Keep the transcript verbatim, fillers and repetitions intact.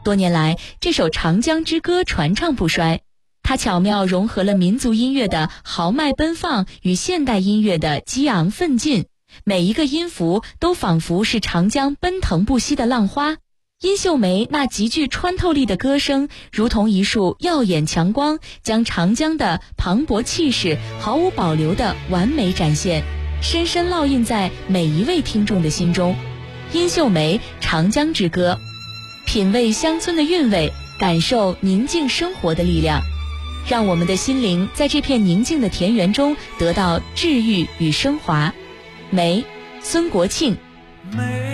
多年来，这首《长江之歌》传唱不衰，它巧妙融合了民族音乐的豪迈奔放与现代音乐的激昂奋进，每一个音符都仿佛是长江奔腾不息的浪花。殷秀梅那极具穿透力的歌声，如同一束耀眼强光，将长江的磅礴气势毫无保留地完美展现，深深烙印在每一位听众的心中。殷秀梅《长江之歌》，品味乡村的韵味，感受宁静生活的力量，让我们的心灵在这片宁静的田园中得到治愈与升华。梅，孙国庆。 梅